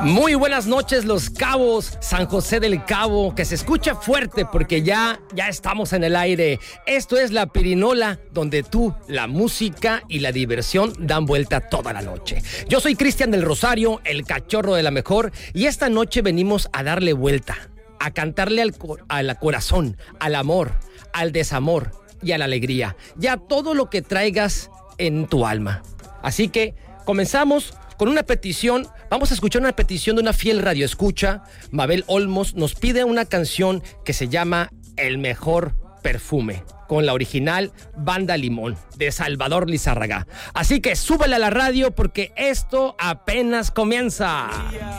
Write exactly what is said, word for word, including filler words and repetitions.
Muy buenas noches, Los Cabos, San José del Cabo, que se escucha fuerte porque ya, ya estamos en el aire. Esto es La Pirinola, donde tú, la música y la diversión dan vuelta toda la noche. Yo soy Cristian del Rosario, el cachorro de la mejor, y esta noche venimos a darle vuelta, a cantarle al, al corazón, al amor, al desamor y a la alegría, y a todo lo que traigas en tu alma. Así que comenzamos con una petición. Vamos a escuchar una petición de una fiel radioescucha. Mabel Olmos nos pide una canción que se llama El Mejor Perfume, con la original Banda Limón de Salvador Lizárraga. Así que súbele a la radio porque esto apenas comienza.